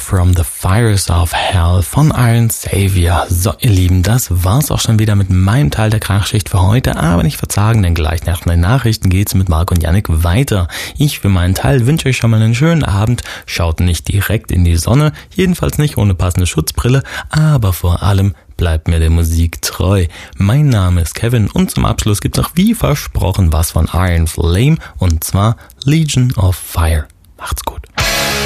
From the Fires of Hell von Iron Savior. So, ihr Lieben, das war's auch schon wieder mit meinem Teil der Krachschicht für heute, aber nicht verzagen, denn gleich nach den Nachrichten geht's mit Marc und Yannick weiter. Ich für meinen Teil wünsche euch schon mal einen schönen Abend, schaut nicht direkt in die Sonne, jedenfalls nicht ohne passende Schutzbrille, aber vor allem bleibt mir der Musik treu. Mein Name ist Kevin und zum Abschluss gibt's auch wie versprochen was von Iron Flame und zwar Legion of Fire. Macht's gut.